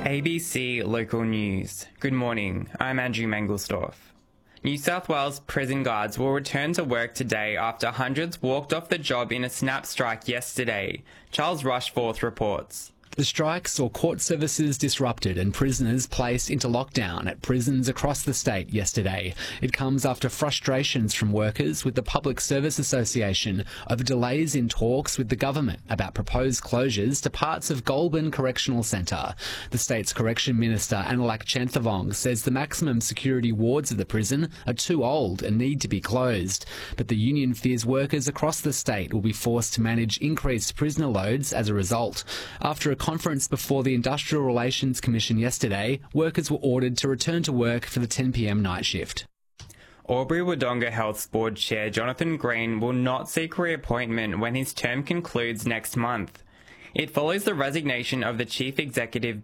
ABC Local News. Good morning, I'm Andrew Mangelsdorf. New South Wales prison guards will return to work today after hundreds walked off the job in a snap strike yesterday. Charles Rushforth reports. The strike saw court services disrupted and prisoners placed into lockdown at prisons across the state yesterday. It comes after frustrations from workers with the Public Service Association over delays in talks with the government about proposed closures to parts of Goulburn Correctional Centre. The state's Correction Minister, Analak Chanthavong, says the maximum security wards of the prison are too old and need to be closed. But the union fears workers across the state will be forced to manage increased prisoner loads as a result. After a conference before the Industrial Relations Commission yesterday, workers were ordered to return to work for the 10 p.m. night shift. Albury-Wodonga Health's board chair Jonathan Green will not seek reappointment when his term concludes next month. It follows the resignation of the chief executive